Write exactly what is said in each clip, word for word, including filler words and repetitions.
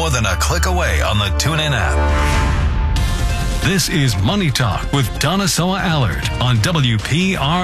more than a click away on the TuneIn app. This is Money Talk with Donna Soa Allard on W P R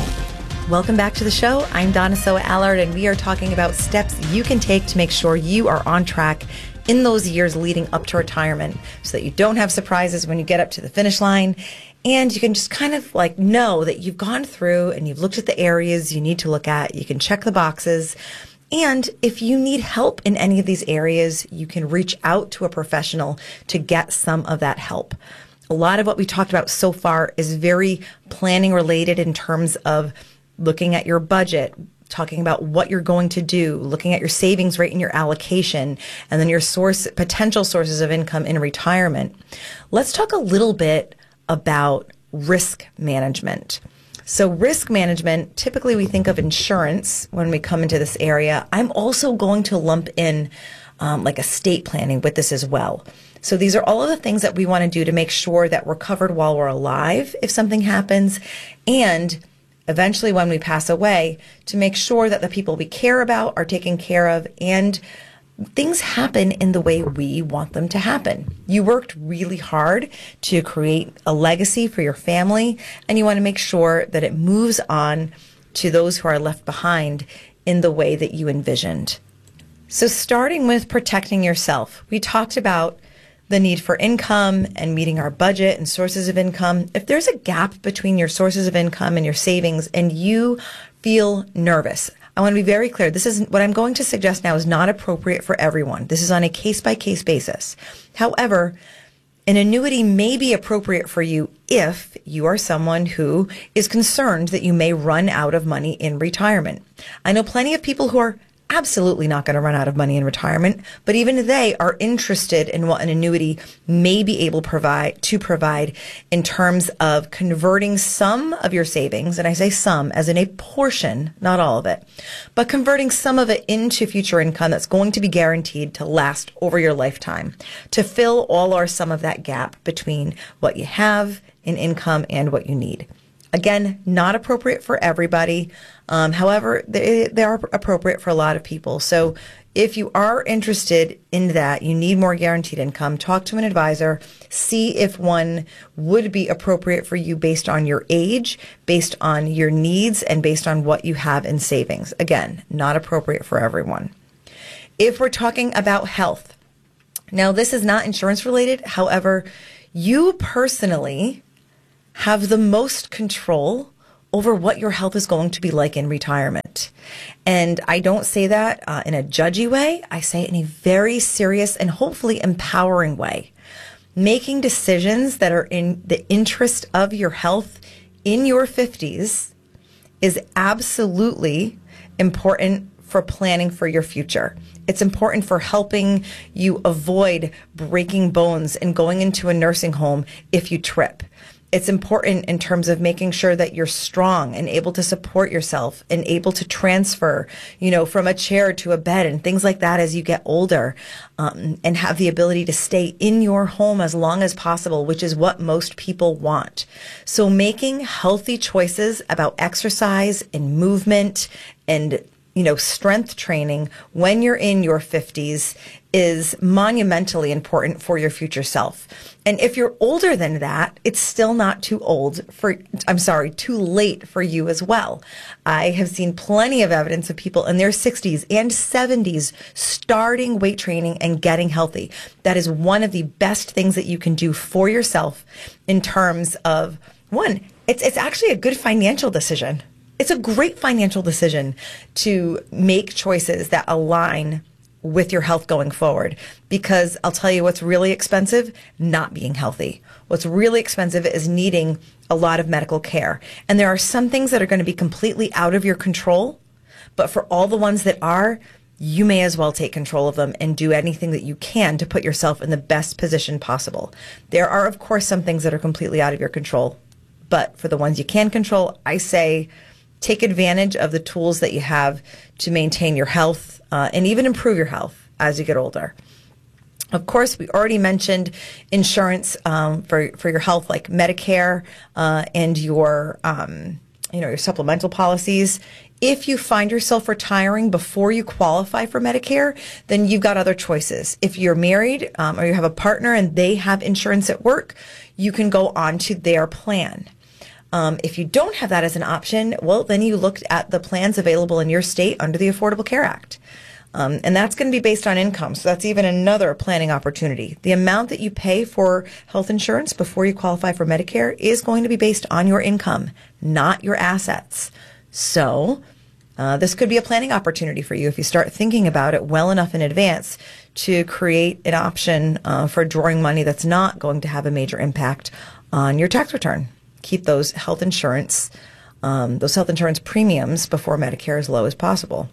O. Welcome back to the show. I'm Donna Soa Allard, and we are talking about steps you can take to make sure you are on track in those years leading up to retirement so that you don't have surprises when you get up to the finish line. And you can just kind of like know that you've gone through and you've looked at the areas you need to look at. You can check the boxes. And if you need help in any of these areas, you can reach out to a professional to get some of that help. A lot of what we talked about so far is very planning related in terms of looking at your budget, talking about what you're going to do, looking at your savings rate and your allocation, and then your source, potential sources of income in retirement. Let's talk a little bit about risk management. So risk management, typically we think of insurance when we come into this area. I'm also going to lump in um, like estate planning with this as well. So these are all of the things that we want to do to make sure that we're covered while we're alive if something happens, and eventually when we pass away, to make sure that the people we care about are taken care of and things happen in the way we want them to happen. You worked really hard to create a legacy for your family, and you want to make sure that it moves on to those who are left behind in the way that you envisioned. So starting with protecting yourself, we talked about the need for income and meeting our budget and sources of income. If there's a gap between your sources of income and your savings and you feel nervous, I want to be very clear. This is what I'm going to suggest now is not appropriate for everyone. This is on a case-by-case basis. However, an annuity may be appropriate for you if you are someone who is concerned that you may run out of money in retirement. I know plenty of people who are absolutely not going to run out of money in retirement, but even they are interested in what an annuity may be able provide to provide in terms of converting some of your savings, and I say some as in a portion, not all of it, but converting some of it into future income that's going to be guaranteed to last over your lifetime, to fill all or some of that gap between what you have in income and what you need. Again, not appropriate for everybody. Um, however, they, they are appropriate for a lot of people. So if you are interested in that, you need more guaranteed income, talk to an advisor, see if one would be appropriate for you based on your age, based on your needs, and based on what you have in savings. Again, not appropriate for everyone. If we're talking about health, now this is not insurance related. However, you personally have the most control over what your health is going to be like in retirement. And I don't say that uh, in a judgy way. I say it in a very serious and hopefully empowering way. Making decisions that are in the interest of your health in your fifties is absolutely important for planning for your future. It's important for helping you avoid breaking bones and going into a nursing home if you trip. It's important in terms of making sure that you're strong and able to support yourself and able to transfer, you know, from a chair to a bed and things like that as you get older, um, and have the ability to stay in your home as long as possible, which is what most people want. So making healthy choices about exercise and movement and, you know, strength training when you're in your fifties is monumentally important for your future self. And if you're older than that, it's still not too old for, I'm sorry, too late for you as well. I have seen plenty of evidence of people in their sixties and seventies starting weight training and getting healthy. That is one of the best things that you can do for yourself in terms of, one, it's it's actually a good financial decision. It's a great financial decision to make choices that align with your health going forward, because I'll tell you what's really expensive, not being healthy. What's really expensive is needing a lot of medical care. And there are some things that are going to be completely out of your control, but for all the ones that are, you may as well take control of them and do anything that you can to put yourself in the best position possible. There are, of course, some things that are completely out of your control, but for the ones you can control, I say take advantage of the tools that you have to maintain your health uh, and even improve your health as you get older. Of course, we already mentioned insurance um, for for your health, like Medicare uh, and your um, you know your supplemental policies. If you find yourself retiring before you qualify for Medicare, then you've got other choices. If you're married um, or you have a partner and they have insurance at work, you can go on to their plan. Um, if you don't have that as an option, well, then you look at the plans available in your state under the Affordable Care Act. Um, and that's going to be based on income. So that's even another planning opportunity. The amount that you pay for health insurance before you qualify for Medicare is going to be based on your income, not your assets. So uh, this could be a planning opportunity for you if you start thinking about it well enough in advance to create an option uh, for drawing money that's not going to have a major impact on your tax return. Keep those health insurance, um, those health insurance premiums before Medicare as low as possible.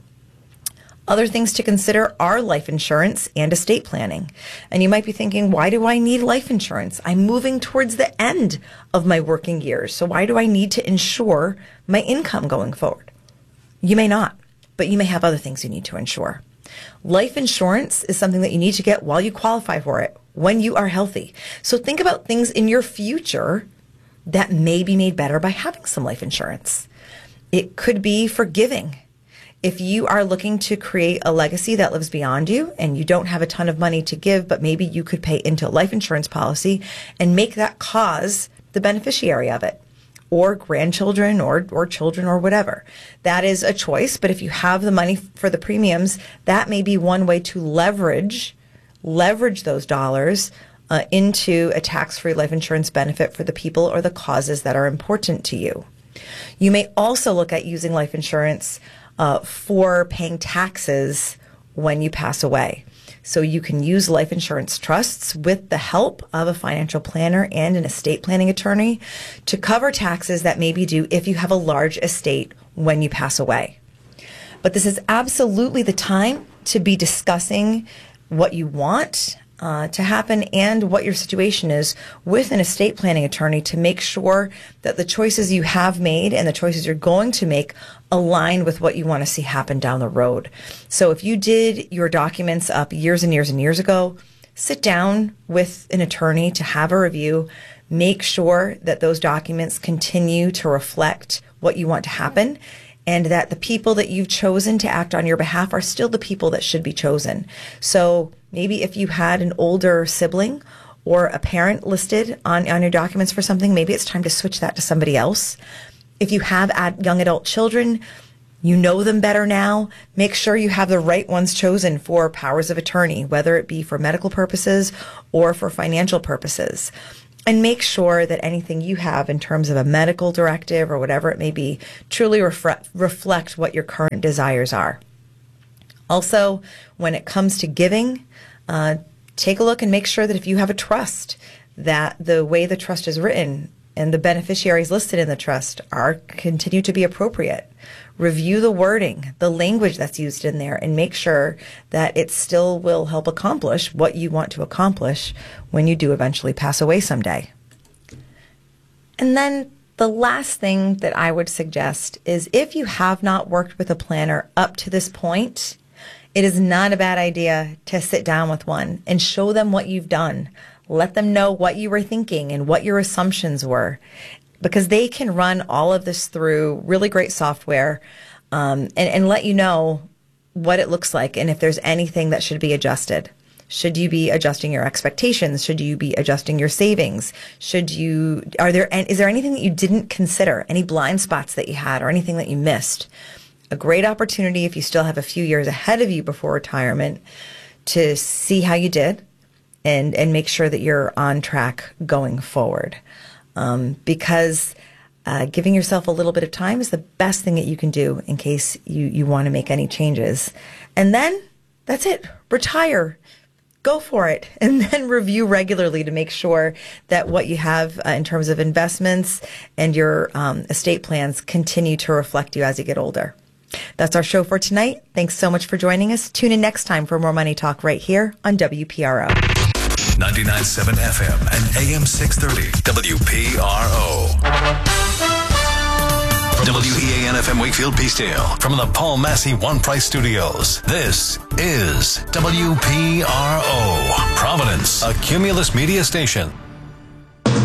Other things to consider are life insurance and estate planning. And you might be thinking, why do I need life insurance? I'm moving towards the end of my working years. So why do I need to insure my income going forward? You may not, but you may have other things you need to insure. Life insurance is something that you need to get while you qualify for it, when you are healthy. So think about things in your future that may be made better by having some life insurance. It could be for giving. If you are looking to create a legacy that lives beyond you and you don't have a ton of money to give, but maybe you could pay into a life insurance policy and make that cause the beneficiary of it, or grandchildren or, or children or whatever. That is a choice. But if you have the money for the premiums, that may be one way to leverage, leverage those dollars uh, into a tax-free life insurance benefit for the people or the causes that are important to you. You may also look at using life insurance Uh, for paying taxes when you pass away. So you can use life insurance trusts with the help of a financial planner and an estate planning attorney to cover taxes that may be due if you have a large estate when you pass away. But this is absolutely the time to be discussing what you want Uh, to happen and what your situation is with an estate planning attorney to make sure that the choices you have made and the choices you're going to make align with what you want to see happen down the road. So if you did your documents up years and years and years ago, sit down with an attorney to have a review. Make sure that those documents continue to reflect what you want to happen, and that the people that you've chosen to act on your behalf are still the people that should be chosen. So maybe if you had an older sibling or a parent listed on, on your documents for something, maybe it's time to switch that to somebody else. If you have ad, young adult children, you know them better now. Make sure you have the right ones chosen for powers of attorney, whether it be for medical purposes or for financial purposes. And make sure that anything you have in terms of a medical directive or whatever it may be truly refre- reflect what your current desires are. Also, when it comes to giving, uh, take a look and make sure that if you have a trust, that the way the trust is written and the beneficiaries listed in the trust are continue to be appropriate. Review the wording, the language that's used in there, and make sure that it still will help accomplish what you want to accomplish when you do eventually pass away someday. And then the last thing that I would suggest is if you have not worked with a planner up to this point, it is not a bad idea to sit down with one and show them what you've done. Let them know what you were thinking and what your assumptions were, because they can run all of this through really great software um, and, and let you know what it looks like and if there's anything that should be adjusted. Should you be adjusting your expectations? Should you be adjusting your savings? Should you, are there, is there anything that you didn't consider? Any blind spots that you had or anything that you missed? A great opportunity if you still have a few years ahead of you before retirement to see how you did and, and make sure that you're on track going forward. Um, because uh, giving yourself a little bit of time is the best thing that you can do in case you, you want to make any changes. And then that's it. Retire. Go for it. And then review regularly to make sure that what you have uh, in terms of investments and your um, estate plans continue to reflect you as you get older. That's our show for tonight. Thanks so much for joining us. Tune in next time for more Money Talk right here on W P R O. ninety-nine point seven F M and A M six thirty W P R O. W E A N F M Wakefield Peacedale from the Paul Massey One Price Studios. This is W P R O, Providence, a Cumulus media station.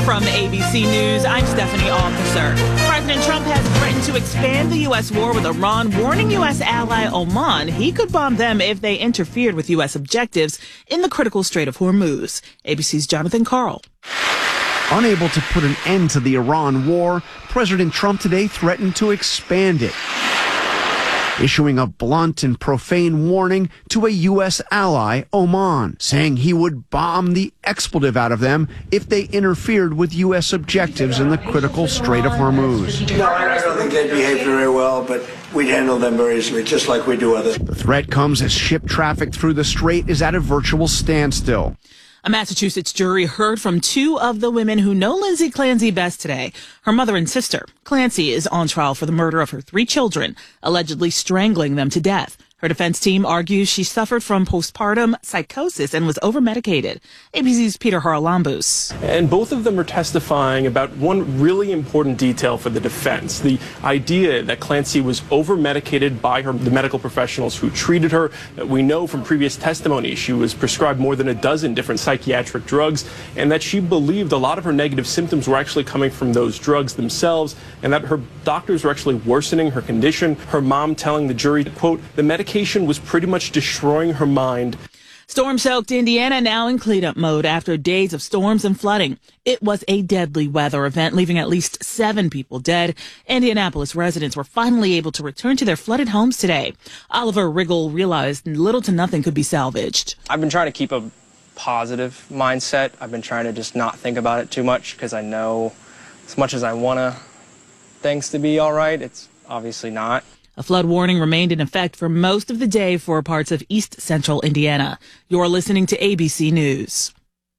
From A B C News, I'm Stephanie Officer. President Trump has threatened to expand the U S war with Iran, warning U S ally Oman he could bomb them if they interfered with U S objectives in the critical Strait of Hormuz. A B C's Jonathan Carl. Unable to put an end to the Iran war, President Trump today threatened to expand it, issuing a blunt and profane warning to a U S ally, Oman, saying he would bomb the expletive out of them if they interfered with U S objectives in the critical Strait of Hormuz. No, I don't think they'd behave very well, but we'd handle them very easily, just like we do others. The threat comes as ship traffic through the strait is at a virtual standstill. A Massachusetts jury heard from two of the women who know Lindsay Clancy best today, her mother and sister. Clancy is on trial for the murder of her three children, allegedly strangling them to death. Her defense team argues she suffered from postpartum psychosis and was over-medicated. A B C's Peter Haralambous. And both of them are testifying about one really important detail for the defense, the idea that Clancy was over-medicated by her, the medical professionals who treated her. We know from previous testimony she was prescribed more than a dozen different psychiatric drugs, and that she believed a lot of her negative symptoms were actually coming from those drugs themselves, and that her doctors were actually worsening her condition. Her mom telling the jury, quote, the medication was pretty much destroying her mind. Storm-soaked Indiana now in cleanup mode after days of storms and flooding. It was a deadly weather event, leaving at least seven people dead. Indianapolis residents were finally able to return to their flooded homes today. Oliver Riggle realized little to nothing could be salvaged. I've been trying to keep a positive mindset. I've been trying to just not think about it too much because I know as much as I want to things to be all right, it's obviously not. A flood warning remained in effect for most of the day for parts of east central Indiana. You're listening to A B C News.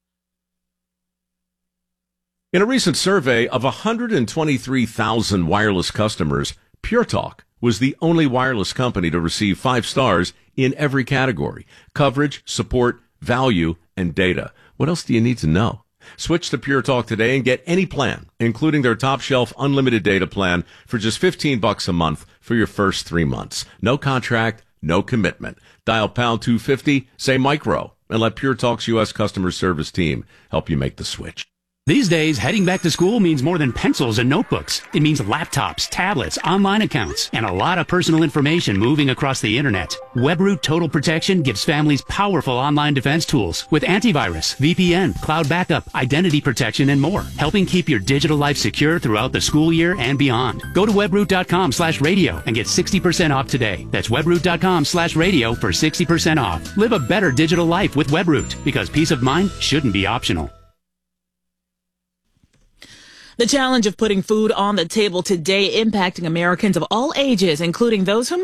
In a recent survey of one hundred twenty-three thousand wireless customers, Pure Talk was the only wireless company to receive five stars in every category: coverage, support, value, and data. What else do you need to know? Switch to Pure Talk today and get any plan, including their top shelf unlimited data plan for just fifteen bucks a month for your first three months. No contract, no commitment. Dial pound two fifty, say micro, and let Pure Talk's U S customer service team help you make the switch. These days, heading back to school means more than pencils and notebooks. It means laptops, tablets, online accounts, and a lot of personal information moving across the internet. WebRoot Total Protection gives families powerful online defense tools with antivirus, V P N, cloud backup, identity protection, and more, helping keep your digital life secure throughout the school year and beyond. Go to webroot.com slash radio and get sixty percent off today. That's webroot.com slash radio for sixty percent off. Live a better digital life with WebRoot, because peace of mind shouldn't be optional. The challenge of putting food on the table today impacting Americans of all ages, including those who